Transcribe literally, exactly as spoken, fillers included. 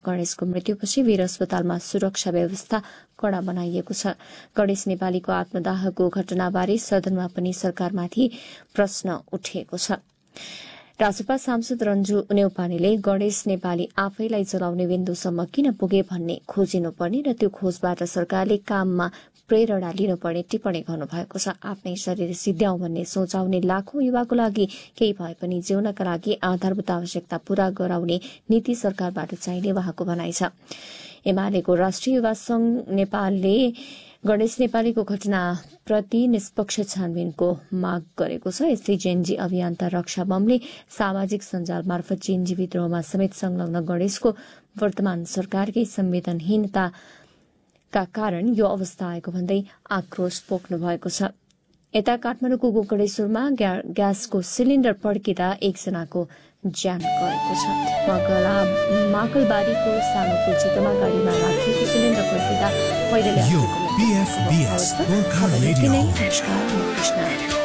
गणेशको मृत्युपछि वीर अस्पतालमा सुरक्षा व्यवस्था कड़ा बनाइएको छ। गणेश नेपालीको आत्मदाहको घटनाबारे सदनमा पनि सरकारमाथि प्रश्न उठेको छ। राजसभा सांसद रञ्जु न्यौपानेले गणेश नेपाली आफैलाई जलाउने बिन्दुसम्म किन पुगे भन्ने खोजिनुपर्ने र त्यो खोजबाट सरकारले काममा प्रेरणा लिनुपर्ने टिप्पणी गर्नुभएको छ। आफ्नै शरीर सिद्ध्याउँ भन्ने सोचाउने लाखौं युवाको लागि केही भए पनि जिउनका लागि आधारभूत आवश्यकता पूरा गराउने नीति सरकारबाट चाहिने उहाँको भनाइ छ। एमालेको राष्ट्रिय युवा संघ नेपालले गणेश नेपालीको घटनाप्रति निष्पक्ष छानबिनको माग गरेको छ। यस्तै जेनजी अभियन्ता रक्षा बमले सामाजिक सञ्जाल मार्फत जेनजी विद्रोहमा समेत संलग्न गणेशको वर्तमान सरकारकै संवेदनहीनताका कारण यो अवस्था आएको भन्दै आक्रोश पोख्नु भएको छ। यता काठमाडौँको गोकर्णेश्वरमा ग्यासको सिलिण्डर पड्किँदा एकजनाको ज्यान गएको छ। माकलबारीको सानो पुल्चीमा गाडीमा राखिएको सिलिण्डर पड्किँदा पहिलो